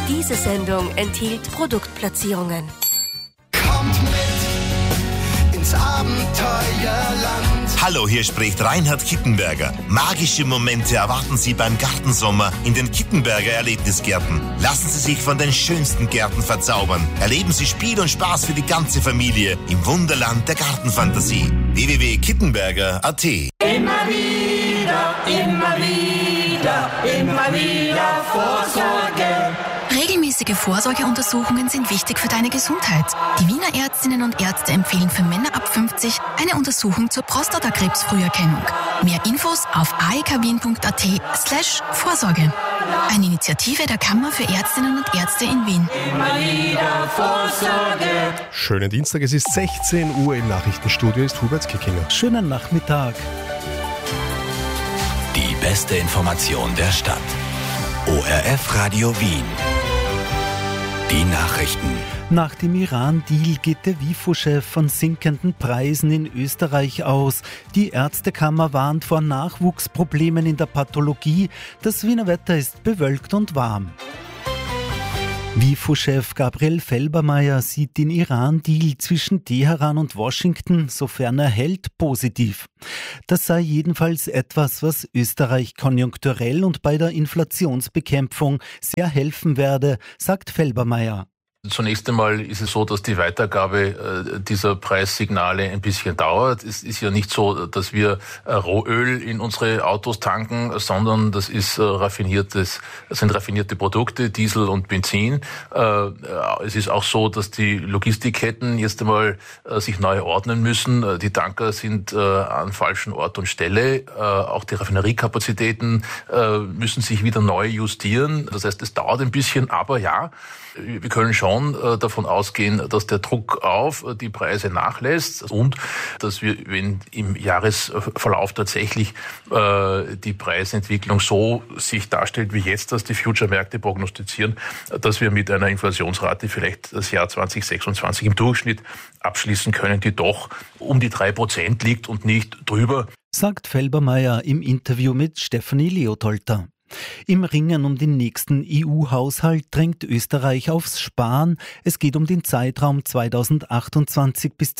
Diese Sendung enthielt Produktplatzierungen. Kommt mit ins Abenteuerland. Hallo, hier spricht Reinhard Kittenberger. Magische Momente erwarten Sie beim Gartensommer in den Kittenberger Erlebnisgärten. Lassen Sie sich von den schönsten Gärten verzaubern. Erleben Sie Spiel und Spaß für die ganze Familie im Wunderland der Gartenfantasie. www.kittenberger.at. Immer wieder, immer wieder, immer wieder Vorsorge. Regelmäßige Vorsorgeuntersuchungen sind wichtig für deine Gesundheit. Die Wiener Ärztinnen und Ärzte empfehlen für Männer ab 50 eine Untersuchung zur Prostatakrebsfrüherkennung. Mehr Infos auf aekwien.at/Vorsorge. Eine Initiative der Kammer für Ärztinnen und Ärzte in Wien. Immer wieder Vorsorge. Schönen Dienstag, es ist 16 Uhr, im Nachrichtenstudio ist Hubert Kickinger. Schönen Nachmittag. Die beste Information der Stadt. ORF Radio Wien. Die Nachrichten. Nach dem Iran-Deal geht der WIFO-Chef von sinkenden Preisen in Österreich aus. Die Ärztekammer warnt vor Nachwuchsproblemen in der Pathologie. Das Wiener Wetter ist bewölkt und warm. WIFO-Chef Gabriel Felbermayr sieht den Iran-Deal zwischen Teheran und Washington, sofern er hält, positiv. Das sei jedenfalls etwas, was Österreich konjunkturell und bei der Inflationsbekämpfung sehr helfen werde, sagt Felbermayr. Zunächst einmal ist es so, dass die Weitergabe dieser Preissignale ein bisschen dauert. Es ist ja nicht so, dass wir Rohöl in unsere Autos tanken, sondern das sind raffinierte Produkte, Diesel und Benzin. Es ist auch so, dass die Logistikketten jetzt einmal sich neu ordnen müssen. Die Tanker sind an falschen Ort und Stelle. Auch die Raffineriekapazitäten müssen sich wieder neu justieren. Das heißt, es dauert ein bisschen, aber ja, wir können schon davon ausgehen, dass der Druck auf die Preise nachlässt und dass wir, wenn im Jahresverlauf tatsächlich die Preisentwicklung so sich darstellt wie jetzt, dass die Future-Märkte prognostizieren, dass wir mit einer Inflationsrate vielleicht das Jahr 2026 im Durchschnitt abschließen können, die doch um die 3% liegt und nicht drüber. Sagt Felbermayr im Interview mit Stefanie Leotolter. Im Ringen um den nächsten EU-Haushalt drängt Österreich aufs Sparen. Es geht um den Zeitraum 2028 bis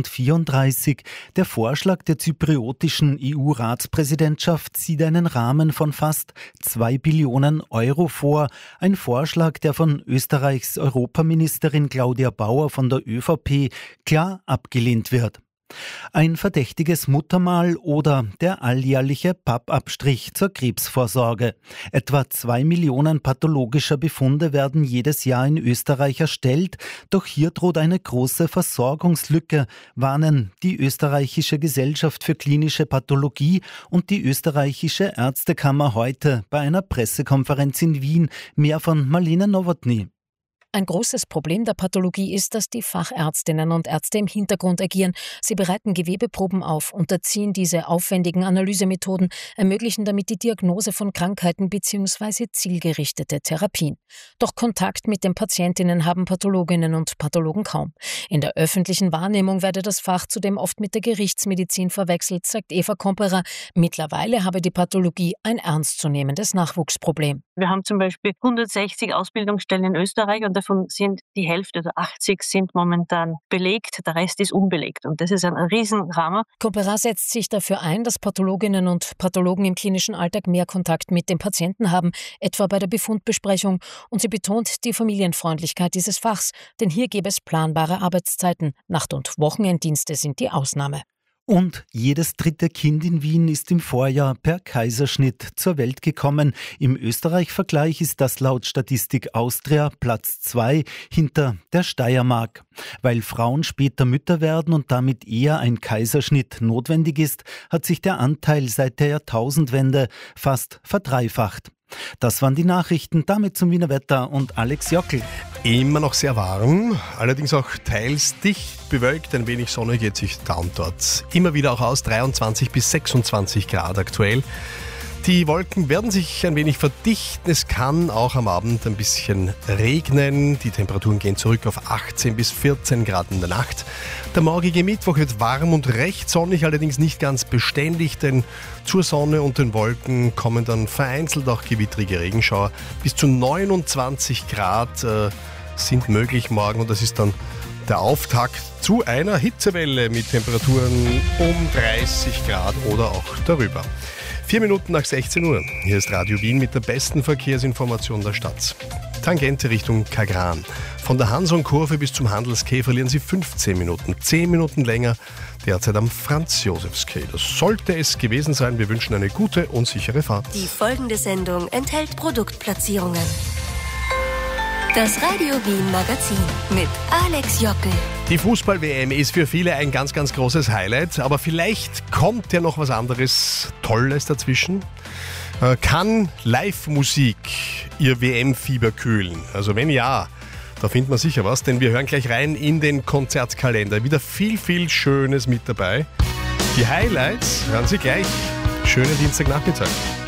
2034. Der Vorschlag der zypriotischen EU-Ratspräsidentschaft sieht einen Rahmen von fast 2 Billionen Euro vor. Ein Vorschlag, der von Österreichs Europaministerin Claudia Bauer von der ÖVP klar abgelehnt wird. Ein verdächtiges Muttermal oder der alljährliche Pappabstrich zur Krebsvorsorge. Etwa 2 Millionen pathologischer Befunde werden jedes Jahr in Österreich erstellt, doch hier droht eine große Versorgungslücke, warnen die Österreichische Gesellschaft für klinische Pathologie und die Österreichische Ärztekammer heute bei einer Pressekonferenz in Wien. Mehr von Marlene Nowotny. Ein großes Problem der Pathologie ist, dass die Fachärztinnen und Ärzte im Hintergrund agieren. Sie bereiten Gewebeproben auf, unterziehen diese aufwendigen Analysemethoden, ermöglichen damit die Diagnose von Krankheiten bzw. zielgerichtete Therapien. Doch Kontakt mit den Patientinnen haben Pathologinnen und Pathologen kaum. In der öffentlichen Wahrnehmung werde das Fach zudem oft mit der Gerichtsmedizin verwechselt, sagt Eva Komperer. Mittlerweile habe die Pathologie ein ernstzunehmendes Nachwuchsproblem. Wir haben zum Beispiel 160 Ausbildungsstellen in Österreich und davon sind die Hälfte oder 80 sind momentan belegt, der Rest ist unbelegt und das ist ein Riesendrama. Komperer setzt sich dafür ein, dass Pathologinnen und Pathologen im klinischen Alltag mehr Kontakt mit den Patienten haben, etwa bei der Befundbesprechung, und sie betont die Familienfreundlichkeit dieses Fachs, denn hier gäbe es planbare Arbeitszeiten. Nacht- und Wochenenddienste sind die Ausnahme. Und jedes dritte Kind in Wien ist im Vorjahr per Kaiserschnitt zur Welt gekommen. Im Österreich-Vergleich ist das laut Statistik Austria Platz 2 hinter der Steiermark. Weil Frauen später Mütter werden und damit eher ein Kaiserschnitt notwendig ist, hat sich der Anteil seit der Jahrtausendwende fast verdreifacht. Das waren die Nachrichten, damit zum Wiener Wetter und Alex Jockel. Immer noch sehr warm, allerdings auch teils dicht bewölkt, ein wenig Sonne geht sich da und dort immer wieder auch aus, 23 bis 26 Grad aktuell. Die Wolken werden sich ein wenig verdichten. Es kann auch am Abend ein bisschen regnen. Die Temperaturen gehen zurück auf 18 bis 14 Grad in der Nacht. Der morgige Mittwoch wird warm und recht sonnig, allerdings nicht ganz beständig, denn zur Sonne und den Wolken kommen dann vereinzelt auch gewittrige Regenschauer. Bis zu 29 Grad sind möglich morgen und das ist dann der Auftakt zu einer Hitzewelle mit Temperaturen um 30 Grad oder auch darüber. 4 Minuten nach 16 Uhr. Hier ist Radio Wien mit der besten Verkehrsinformation der Stadt. Tangente Richtung Kagran. Von der Hanson-Kurve bis zum Handelsquai verlieren Sie 15 Minuten. 10 Minuten länger derzeit am Franz-Josefs-Quai. Das sollte es gewesen sein. Wir wünschen eine gute und sichere Fahrt. Die folgende Sendung enthält Produktplatzierungen. Das Radio Wien Magazin mit Alex Joppel. Die Fußball-WM ist für viele ein ganz, ganz großes Highlight, aber vielleicht kommt ja noch was anderes Tolles dazwischen. Kann Live-Musik Ihr WM-Fieber kühlen? Also wenn ja, da findet man sicher was, denn wir hören gleich rein in den Konzertkalender. Wieder viel, viel Schönes mit dabei. Die Highlights hören Sie gleich. Schönen Dienstagnachmittag.